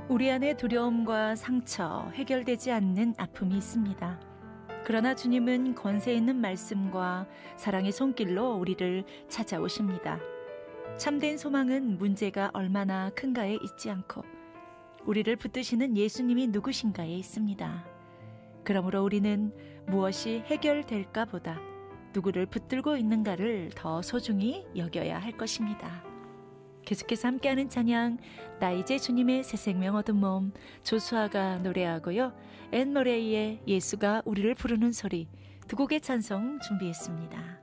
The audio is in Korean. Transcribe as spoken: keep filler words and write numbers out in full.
우리 안에 두려움과 상처, 해결되지 않는 아픔이 있습니다. 그러나 주님은 권세 있는 말씀과 사랑의 손길로 우리를 찾아오십니다. 참된 소망은 문제가 얼마나 큰가에 있지 않고 우리를 붙드시는 예수님이 누구신가에 있습니다. 그러므로 우리는 무엇이 해결될까 보다 누구를 붙들고 있는가를 더 소중히 여겨야 할 것입니다. 계속해서 함께하는 찬양, 나 이제 주님의 새 생명 얻은 몸, 조수아가 노래하고요. 앤 머레이의 예수가 우리를 부르는 소리, 두 곡의 찬송 준비했습니다.